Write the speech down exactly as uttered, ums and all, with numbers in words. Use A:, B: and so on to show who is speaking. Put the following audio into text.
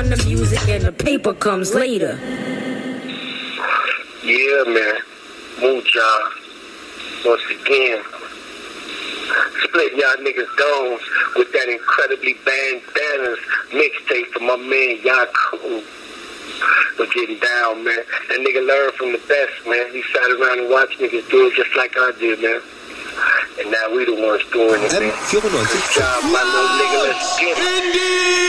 A: on the music and the paper comes later.
B: Yeah, man. Mucha. Once again. Split y'all niggas domes with that incredibly bandanas mixtape for my man Yaku. We're getting down, man. That nigga learned from the best, man. He sat around and watched niggas do it just like I did, man. And now we the ones doing it, man. Good job, my little nigga. Let's get it.